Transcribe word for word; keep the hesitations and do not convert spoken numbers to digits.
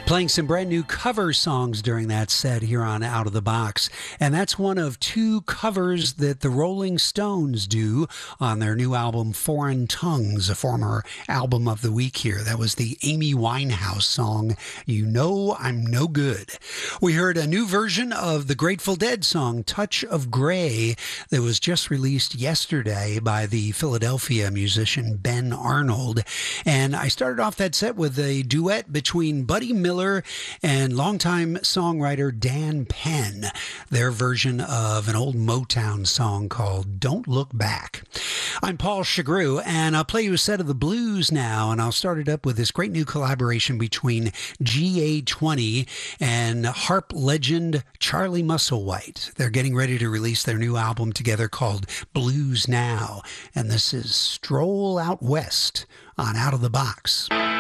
Playing some brand new cover songs during that set here on Out of the Box. And that's one of two covers that the Rolling Stones do on their new album, Foreign Tongues, a former album of the week here. That was the Amy Winehouse song, You Know I'm No Good. We heard a new version of the Grateful Dead song, Touch of Grey, that was just released yesterday by the Philadelphia musician Ben Arnold. And I started off that set with a duet between Buddy Miller and longtime songwriter Dan Penn, their version of an old Motown song called Don't Look Back. I'm Paul Chagru, and I'll play you a set of the blues now, and I'll start it up with this great new collaboration between G A twenty and harp legend Charlie Musselwhite. They're getting ready to release their new album together called Blues Now, and this is Stroll Out West on Out of the Box.